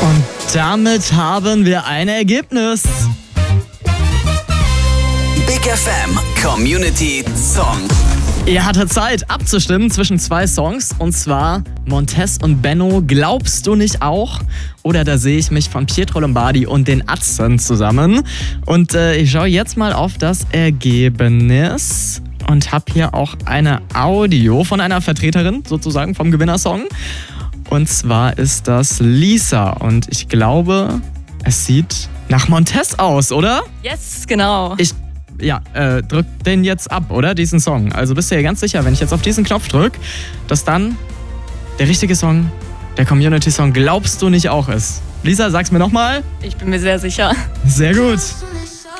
Und damit haben wir ein Ergebnis. Big FM Community Song. Ihr hattet Zeit abzustimmen zwischen 2 Songs, und zwar Montez und Benno, Glaubst du nicht auch? Oder Da sehe ich mich von Pietro Lombardi und den Atzen zusammen. Und ich schaue jetzt mal auf das Ergebnis und habe hier auch eine Audio von einer Vertreterin sozusagen vom Gewinnersong. Und zwar ist das Lisa, und ich glaube, es sieht nach Montez aus, oder? Yes, genau. Drück den jetzt ab, oder? Diesen Song. Also bist du ja ganz sicher, wenn ich jetzt auf diesen Knopf drücke, dass dann der richtige Song, der Community-Song Glaubst du nicht auch ist. Lisa, sag's mir nochmal. Ich bin mir sehr sicher. Sehr gut.